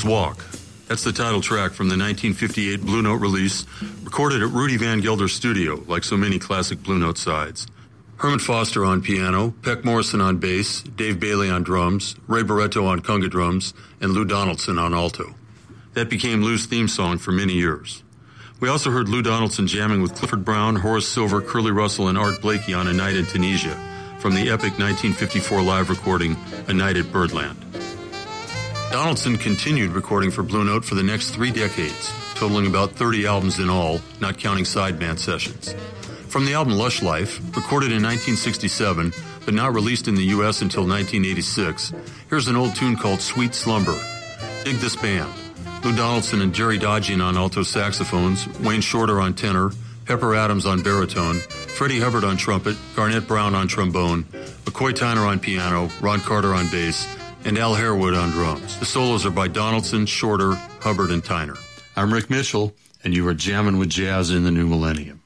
Walk. That's the title track from the 1958 Blue Note release, recorded at Rudy Van Gelder's studio, like so many classic Blue Note sides. Herman Foster on piano, Peck Morrison on bass, Dave Bailey on drums, Ray Barretto on conga drums, and Lou Donaldson on alto. That became Lou's theme song for many years. We also heard Lou Donaldson jamming with Clifford Brown, Horace Silver, Curly Russell, and Art Blakey on A Night in Tunisia from the epic 1954 live recording, A Night at Birdland. Donaldson continued recording for Blue Note for the next 3 decades, totaling about 30 albums in all, not counting sideband sessions. From the album Lush Life, recorded in 1967, but not released in the U.S. until 1986, here's an old tune called Sweet Slumber. Dig this band. Lou Donaldson and Jerry Dodgian on alto saxophones, Wayne Shorter on tenor, Pepper Adams on baritone, Freddie Hubbard on trumpet, Garnett Brown on trombone, McCoy Tyner on piano, Ron Carter on bass, and Al Harewood on drums. The solos are by Donaldson, Shorter, Hubbard, and Tyner. I'm Rick Mitchell, and you are jamming with jazz in the new millennium.